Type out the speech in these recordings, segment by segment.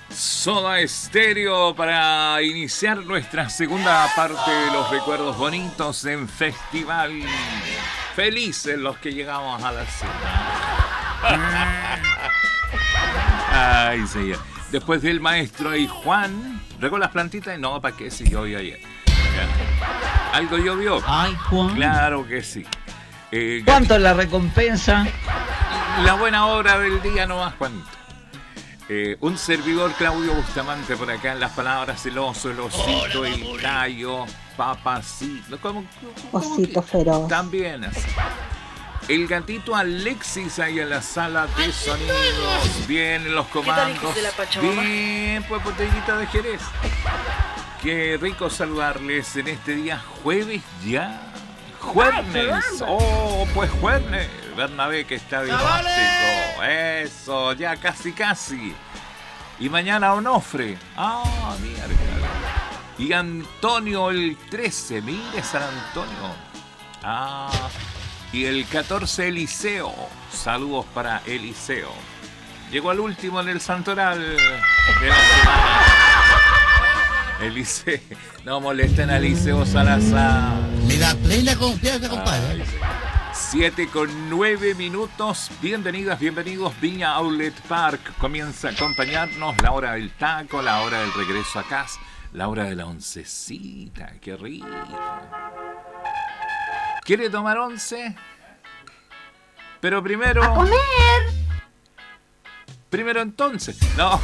Soda Stereo para iniciar nuestra segunda parte de los recuerdos bonitos en Festival. Felices los que llegamos a la cena. Ay, señor. Después del maestro y Juan, ¿regó las plantitas? No, ¿para qué? Si llovió ayer. ¿Algo llovió? Ay, Juan. Claro que sí. ¿Cuánto es la recompensa? La buena obra del día nomás, Juanito. Un servidor, Claudio Bustamante, por acá en las palabras: el oso, el osito, el gallo, papacito. ¿Cómo? Osito feroz. También así. El gatito Alexis ahí en la sala de sonidos. Bien en los comandos. Bien, pues botellita de Jerez. Qué rico saludarles en este día jueves ya. Jueves. Oh, pues jueves. Bernabé que está diagnóstico. Eso, ya casi. Y mañana Onofre. Ah, mierda. Y Antonio el 13. Mire San Antonio. Ah. Y el 14 Eliseo. Saludos para Eliseo. Llegó al último en el Santoral de la semana. Eliseo. No molesten a Eliseo Salazar. Me da plena confianza, compadre. 7:09. Bienvenidas, bienvenidos. Viña Outlet Park comienza a acompañarnos. La hora del taco, la hora del regreso a casa, la hora de la oncecita. Qué rico. ¿Quiere tomar once? Pero primero... ¡A comer! Primero entonces. No.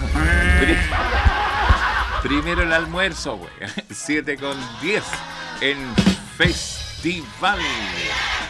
Primero el almuerzo, güey. 7:10 en Festival.